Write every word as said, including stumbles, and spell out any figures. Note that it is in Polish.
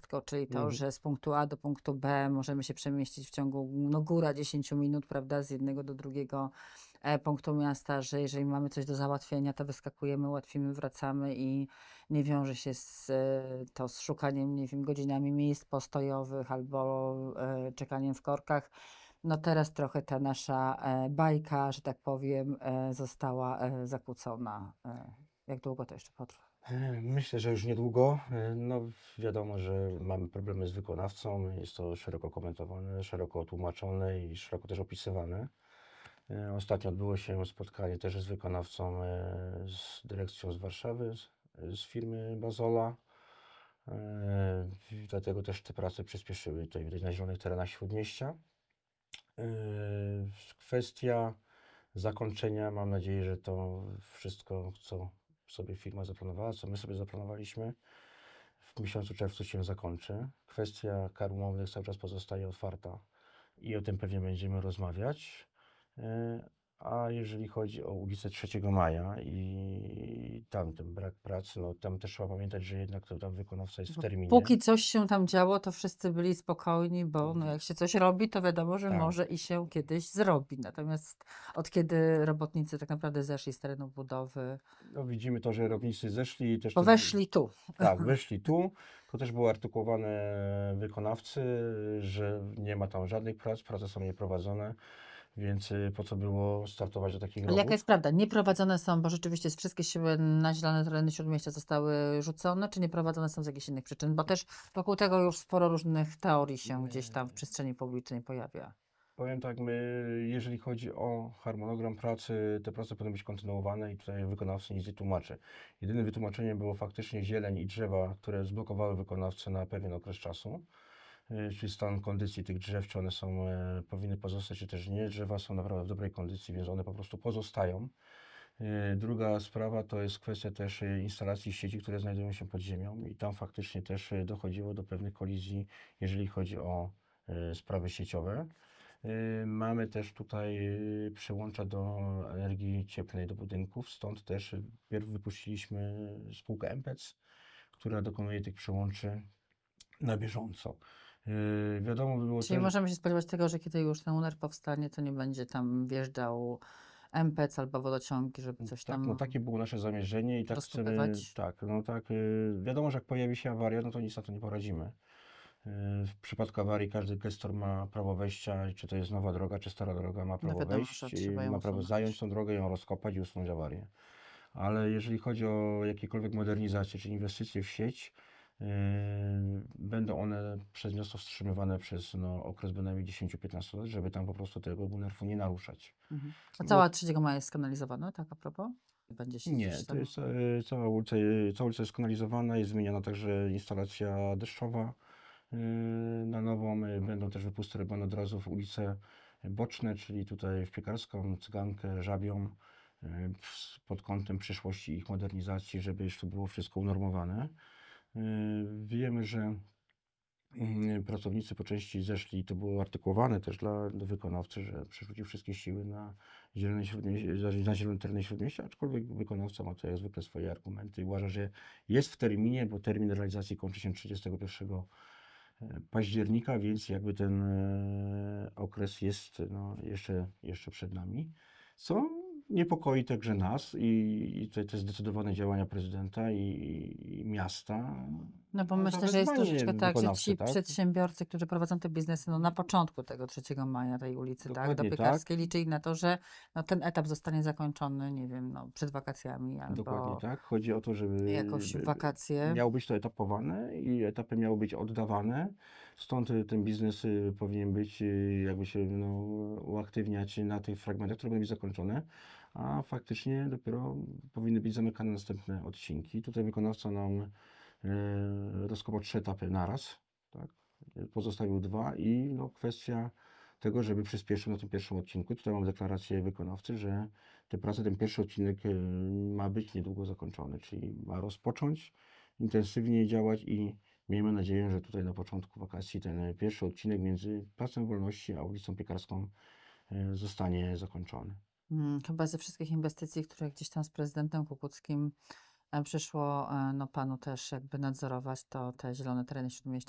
wszystko, czyli to, Mhm. że z punktu A do punktu B możemy się przemieścić w ciągu, no góra dziesięć minut, prawda, z jednego do drugiego e, punktu miasta, że jeżeli mamy coś do załatwienia, to wyskakujemy, łatwimy, wracamy i nie wiąże się z, e, to z szukaniem, nie wiem, godzinami miejsc postojowych albo e, czekaniem w korkach. No teraz trochę ta nasza e, bajka, że tak powiem, e, została e, zakłócona. E, jak długo to jeszcze potrwa? E, Myślę, że już niedługo. E, No, wiadomo, że mamy problemy z wykonawcą. Jest to szeroko komentowane, szeroko tłumaczone i szeroko też opisywane. E, Ostatnio odbyło się spotkanie też z wykonawcą, e, z dyrekcją z Warszawy, z, z firmy Bazola. E, i Dlatego też te prace przyspieszyły tutaj widać na zielonych terenach Śródmieścia. E, Kwestia zakończenia, mam nadzieję, że to wszystko, co sobie firma zaplanowała, co my sobie zaplanowaliśmy, w miesiącu czerwcu się zakończy. Kwestia kar umownych cały czas pozostaje otwarta i o tym pewnie będziemy rozmawiać. E, A jeżeli chodzi o ulicę trzeciego Maja i tam ten brak pracy, no tam też trzeba pamiętać, że jednak to tam wykonawca jest w Bo terminie. póki coś się tam działo, to wszyscy byli spokojni, bo no jak się coś robi, to wiadomo, że Tak, może i się kiedyś zrobi. Natomiast od kiedy robotnicy tak naprawdę zeszli z terenu budowy, no widzimy to, że robnicy zeszli, też bo to, weszli tu. tak, weszli tu. To też było artykułowane wykonawcy, że nie ma tam żadnych prac, prace są nieprowadzone, więc y, po co było startować do takich Ale jaka robót? jest prawda? Nieprowadzone są, bo rzeczywiście wszystkie siły na zielone tereny Śródmieścia zostały rzucone, czy nieprowadzone są z jakichś innych przyczyn? Bo też wokół tego już sporo różnych teorii się gdzieś tam w przestrzeni publicznej pojawia. Powiem tak, my, jeżeli chodzi o harmonogram pracy, te prace powinny być kontynuowane i tutaj wykonawcy nic nie tłumaczy. Jedynym wytłumaczeniem było faktycznie zieleń i drzewa, które zblokowały wykonawcę na pewien okres czasu, y, czyli stan kondycji tych drzew, czy one są, e, powinny pozostać, czy też nie. Drzewa są naprawdę w dobrej kondycji, więc one po prostu pozostają. Y, Druga sprawa to jest kwestia też y, instalacji sieci, które znajdują się pod ziemią i tam faktycznie też y, dochodziło do pewnych kolizji, jeżeli chodzi o y, sprawy sieciowe. Y, Mamy też tutaj y, przyłącza do energii cieplnej do budynków, stąd też y, pierw wypuściliśmy spółkę Empec, która dokonuje tych przyłączy na bieżąco. Y, Wiadomo było Czyli też, możemy się spodziewać tego, że kiedy już ten UNER powstanie, to nie będzie tam wjeżdżał M P C albo wodociągi, żeby coś tak, no tam takie było nasze zamierzenie i tak chcemy, rozkopywać. tak, no tak, y, wiadomo, że jak pojawi się awaria, no to nic na to nie poradzimy. Y, W przypadku awarii każdy gestor ma prawo wejścia, czy to jest nowa droga, czy stara droga, ma No prawo wiadomo, wejść, że i trzeba ją ma prawo usunąć. zająć tą drogę, ją rozkopać i usunąć awarię. Ale jeżeli chodzi o jakiekolwiek modernizacje czy inwestycje w sieć, yy, będą one przez miasto wstrzymywane przez no, okres bynajmniej dziesięć do piętnastu lat, żeby tam po prostu tego bunerfu nie naruszać. Mhm. A Bo cała trzeciego maja jest skanalizowana, tak a propos? Będzie się nie, gdzieś to tam... jest e, cała ulica, e, cała ulica jest kanalizowana, jest zmieniana także instalacja deszczowa e, na nową. E, Będą też wypusty robione od razu w ulice boczne, czyli tutaj w Piekarską, Cygankę, Żabią, e, s- pod kątem przyszłości ich modernizacji, żeby już to było wszystko unormowane. E, Wiemy, że mm, pracownicy po części zeszli, to było artykułowane też dla, dla wykonawcy, że przerzucił wszystkie siły na zielone, śródmieście, na zielone tereny Śródmieścia, aczkolwiek wykonawca ma to jak zwykle swoje argumenty i uważa, że jest w terminie, bo termin realizacji kończy się trzydziestego pierwszego października, więc jakby ten e, okres jest no, jeszcze, jeszcze przed nami. Co niepokoi także nas i, i te, te zdecydowane działania prezydenta i, i miasta No bo na myślę, że jest zawezwanie troszeczkę tak, że wykonawcy, ci tak? przedsiębiorcy, którzy prowadzą te biznesy, no na początku tego trzeciego maja, tej ulicy, tak, do Dokładnie tak, Piekarskiej, liczyli na to, że no, ten etap zostanie zakończony, nie wiem, no, przed wakacjami dokładnie albo tak. Chodzi o to, żeby jakoś w by- by- wakacje. miało być to etapowane i etapy miały być oddawane. Stąd y, ten biznes y, powinien być, y, jakby się no, uaktywniać na tych fragmentach, które będą być zakończone, a faktycznie dopiero powinny być zamykane następne odcinki. Tutaj wykonawca nam y, rozkopał trzy etapy naraz, tak? Pozostawił dwa i no, kwestia tego, żeby przyspieszył na tym pierwszym odcinku. Tutaj mam deklarację wykonawcy, że te prace, ten pierwszy odcinek y, ma być niedługo zakończony, czyli ma rozpocząć intensywnie działać i miejmy nadzieję, że tutaj na początku wakacji ten pierwszy odcinek między Placem Wolności a ulicą Piekarską y, zostanie zakończony. Mm, chyba ze wszystkich inwestycji, które gdzieś tam z prezydentem Kukuckim e, przyszło, e, no panu też jakby nadzorować, to te zielone tereny Śródmieścia